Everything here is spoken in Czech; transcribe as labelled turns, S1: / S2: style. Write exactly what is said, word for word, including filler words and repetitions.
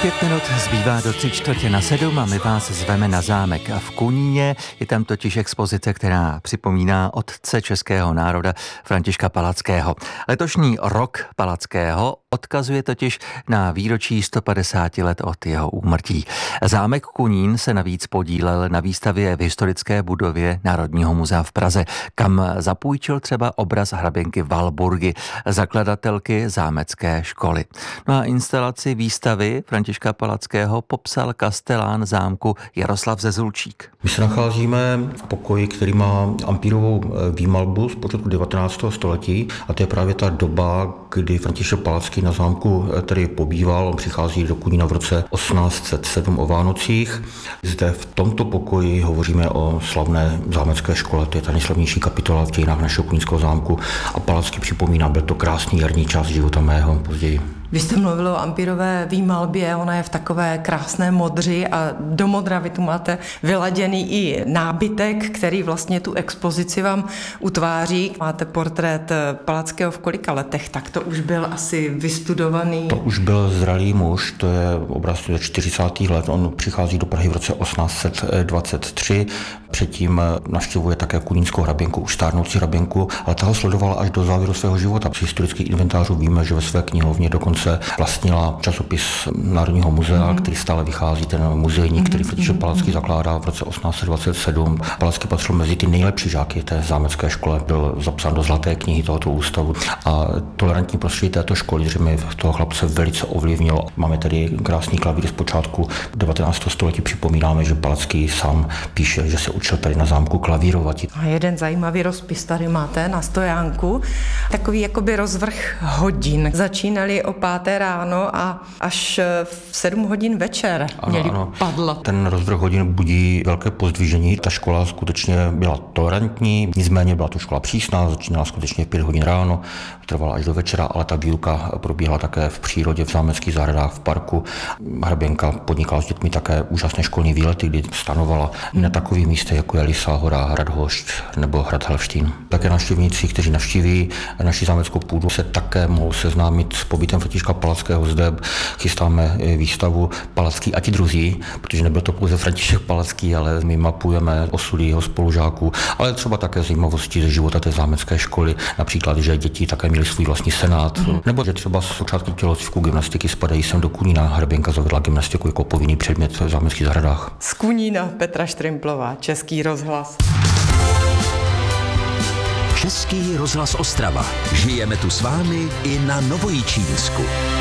S1: Pět minut zbývá do tři čtvrtě na sedm a my vás zveme na zámek v Kuníně. Je tam totiž expozice, která připomíná otce českého národa Františka Palackého. Letošní rok Palackého odkazuje totiž na výročí sto padesát let od jeho úmrtí. Zámek Kunín se navíc podílel na výstavě v historické budově Národního muzea v Praze, kam zapůjčil třeba obraz hraběnky Valburgy, zakladatelky zámecké školy. No a instalaci výstavy Františka Palackého popsal kastelán zámku Jaroslav Zezulčík.
S2: My se nacházíme v pokoji, který má ampírovou výmalbu z počátku devatenáctého století a to je právě ta doba, kdy František Palacký na zámku tady pobýval. On přichází do Kunína v roce osmnáct set sedm o Vánocích. Zde v tomto pokoji hovoříme o slavné zámecké škole, to je ta nejslavnější kapitola v dějinách našeho kunínského zámku a Palacký připomíná, byl to krásný jarní čas života mého později.
S3: Vy jste mluvil o ampírové výmalbě, ona je v takové krásné modři a do modra vy tu máte vyladěný i nábytek, který vlastně tu expozici vám utváří. Máte portrét Palackého v kolika letech, tak to už byl asi vystudovaný.
S2: To už byl zralý muž, to je obraz ze čtyřicátých let, on přichází do Prahy v roce osmnáct set dvacet tři, předtím navštěvuje také kunínskou hraběnku, už stárnoucí hraběnku, ale ta ho sledovala až do závěru svého života. Při historických inventářů víme, že ve své knihovně dokonce vlastnila časopis Národního muzea, mm. který stále vychází, ten muzejník, mm. který František Palacký zakládá v roce osmnáct set dvacet sedm. Palacký patřil mezi ty nejlepší žáky té zámecké škole, byl zapsán do zlaté knihy tohoto ústavu a tolerantní prostředí této školy zřejmě toho chlapce velice ovlivnilo. Máme tady krásný klavír z počátku devatenáctého století, připomínáme, že Palacký sám píše, že se učil tady na zámku klavírovat.
S3: A jeden zajímavý rozpis tady máte na stojánku, takový jakoby rozvrh hodin. Začínali o páté ráno a až v sedm hodin večer měli ano, ano. padlat.
S2: Ten rozvrh hodin budí velké pozdvižení. Ta škola skutečně byla tolerantní, nicméně byla to škola přísná, začínala skutečně v pět hodin ráno, trvala až do večera, ale ta výuka probíhala také v přírodě, v zámeckých zahradách, v parku. Hraběnka podnikala s dětmi také úžasné školní výlety, kdy stanovala hmm. na takových místech, jako je Lysá hora, Hrad Hošť nebo Hrad Helštín. Také navštěvníci, kteří navštíví naši zámeckou půdu, se také mohou seznámit s pobytem Františka Palackého. Zde chystáme výstavu Palacký a ti druzí, protože nebyl to pouze František Palacký, ale my mapujeme osudy jeho spolužáků, ale třeba také zajímavosti ze života té zámecké školy, například, že děti také měli svůj vlastní senát, mm. nebo že třeba z počátku tělocviku gymnastiky spadají sem do Kunína. Hraběnka zavedla gymnastiku jako povinný předmět v zámeckých zahradách.
S3: Z Kunína Petra Štrimplová, Český rozhlas.
S4: Český rozhlas Ostrava. Žijeme tu s vámi i na Novojičínsku.